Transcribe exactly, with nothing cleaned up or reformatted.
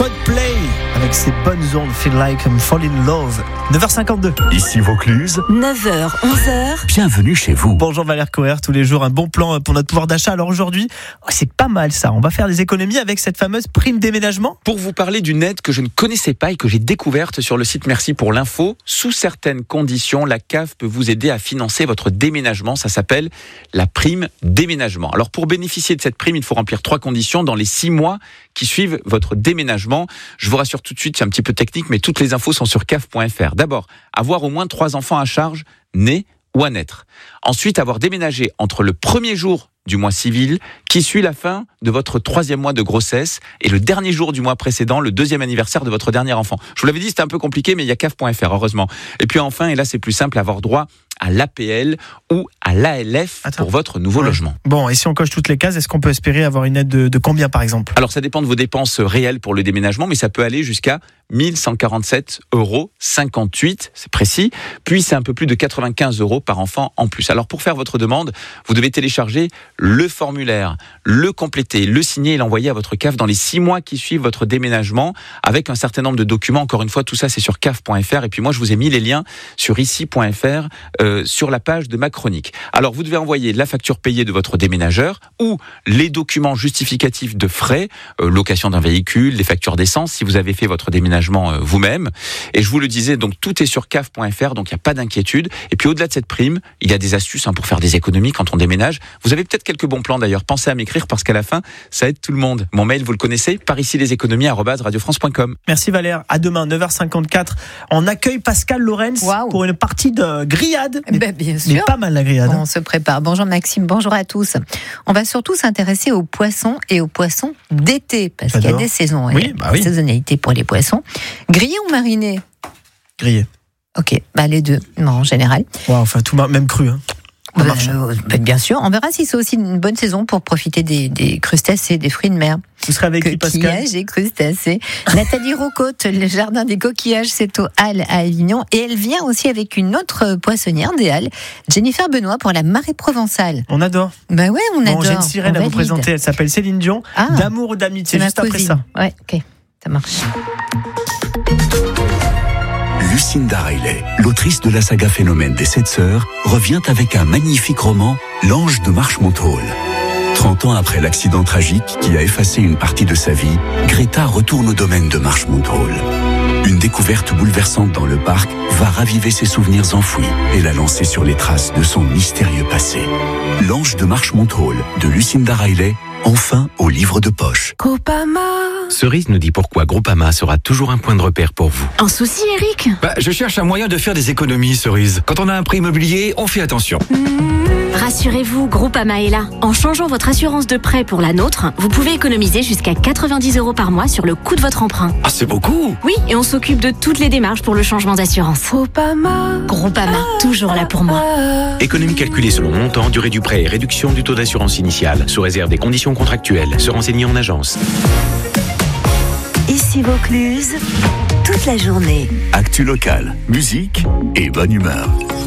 Coldplay avec ses bonnes ondes, Feel Like I'm Fall in Love. neuf heures cinquante-deux. Ici Vaucluse. neuf heures, onze heures. Bienvenue chez vous. Bonjour Valère Coher, tous les jours un bon plan pour notre pouvoir d'achat. Alors aujourd'hui, oh, c'est pas mal ça. On va faire des économies avec cette fameuse prime déménagement. Pour vous parler d'une aide que je ne connaissais pas et que j'ai découverte sur le site Merci pour l'info, sous certaines conditions, la C A F peut vous aider à financer votre déménagement. Ça s'appelle la prime déménagement. Alors pour bénéficier de cette prime, il faut remplir trois conditions dans les six mois qui suivent votre déménagement. Je vous rassure tout de suite, c'est un petit peu technique, mais toutes les infos sont sur C A F point F R. D'abord, avoir au moins trois enfants à charge, nés ou à naître. Ensuite, avoir déménagé entre le premier jour du mois civil qui suit la fin de votre troisième mois de grossesse et le dernier jour du mois précédent, le deuxième anniversaire de votre dernier enfant. Je vous l'avais dit, c'était un peu compliqué, mais il y a C A F point F R, heureusement. Et puis enfin, et là c'est plus simple, avoir droit à l'A P L ou à l'A L F Attends. pour votre nouveau ouais. logement. Bon, et si on coche toutes les cases, est-ce qu'on peut espérer avoir une aide de, de combien par exemple ? Alors ça dépend de vos dépenses réelles pour le déménagement, mais ça peut aller jusqu'à mille cent quarante-sept euros cinquante-huit, c'est précis. Puis c'est un peu plus de quatre-vingt-quinze euros par enfant en plus. Alors pour faire votre demande, vous devez télécharger le formulaire, le compléter, le signer et l'envoyer à votre C A F dans les six mois qui suivent votre déménagement avec un certain nombre de documents. Encore une fois, tout ça c'est sur C A F point F R et puis moi je vous ai mis les liens sur ici point F R euh, sur la page de ma chronique. Alors vous devez envoyer la facture payée de votre déménageur ou les documents justificatifs de frais, euh, location d'un véhicule, les factures d'essence si vous avez fait votre déménagement vous-même. Et je vous le disais, donc tout est sur C A F point F R, donc il n'y a pas d'inquiétude. Et puis au-delà de cette prime, il y a des astuces hein, pour faire des économies quand on déménage. Vous avez peut-être quelques bons plans d'ailleurs. Pensez à m'écrire parce qu'à la fin, ça aide tout le monde. Mon mail, vous le connaissez, par ici les économies arobase radio france point com. Merci Valère. À demain, neuf heures cinquante-quatre. On accueille Pascal Lorenz wow. pour une partie de grillade. Mais, ben, bien sûr. Mais pas mal la grillade. On se prépare. Bonjour Maxime, bonjour à tous. On va surtout s'intéresser aux poissons et aux poissons d'été parce J'adore. qu'il y a des saisons. Oui, il y a bah oui. saisonnalité pour les poissons. Grillé ou mariné ? Grillé. Ok, bah les deux, non, en général. Ouais, enfin, tout même cru. Hein. Bah, euh, bah, bien sûr, on verra si c'est aussi une bonne saison pour profiter des, des crustacés, des fruits de mer. Vous serez avec qui, Pascal ? Coquillages et crustacés. Nathalie Rocotte, le jardin des coquillages, c'est au Halles à Avignon. Et elle vient aussi avec une autre poissonnière des Halles, Jennifer Benoît, pour la marée provençale. On adore. Bah ouais, on bon, adore. J'ai une sirène on à valide. vous présenter, elle s'appelle Céline Dion. Ah, D'amour ou d'amitié, juste après ça. Ouais, ok, ça marche. Lucinda Riley, l'autrice de la saga Phénomène des Sept Sœurs, revient avec un magnifique roman, L'Ange de Marchmont Hall. trente ans après l'accident tragique qui a effacé une partie de sa vie, Greta retourne au domaine de Marchmont Hall. Une découverte bouleversante dans le parc va raviver ses souvenirs enfouis et la lancer sur les traces de son mystérieux passé. L'Ange de Marchmont Hall de Lucinda Riley, enfin au livre de poche. Groupama. Cerise nous dit pourquoi Groupama sera toujours un point de repère pour vous. Un souci, Eric ? Bah, je cherche un moyen de faire des économies, Cerise. Quand on a un prêt immobilier, on fait attention. Mmh. Rassurez-vous, Groupama est là. En changeant votre assurance de prêt pour la nôtre, vous pouvez économiser jusqu'à quatre-vingt-dix euros par mois sur le coût de votre emprunt. Ah, c'est beaucoup ! Oui, et on s'occupe de toutes les démarches pour le changement d'assurance. Groupama. Groupama, toujours là pour moi. Économie calculée selon montant, durée du prêt et réduction du taux d'assurance initiale, sous réserve des conditions contractuelles. Se renseigner en agence. Ici Vaucluse, toute la journée. Actu local, musique et bonne humeur.